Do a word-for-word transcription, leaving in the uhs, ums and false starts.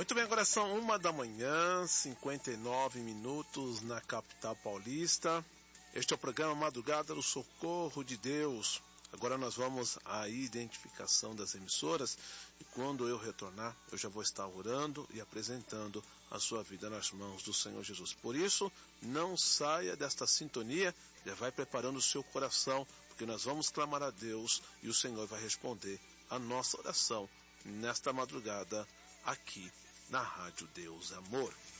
Muito bem, agora são uma da manhã, cinquenta e nove minutos na capital paulista. Este é o programa Madrugada do Socorro de Deus. Agora nós vamos à identificação das emissoras e quando eu retornar, eu já vou estar orando e apresentando a sua vida nas mãos do Senhor Jesus. Por isso, não saia desta sintonia, já vai preparando o seu coração, porque nós vamos clamar a Deus e o Senhor vai responder a nossa oração nesta madrugada aqui na Rádio Deus Amor.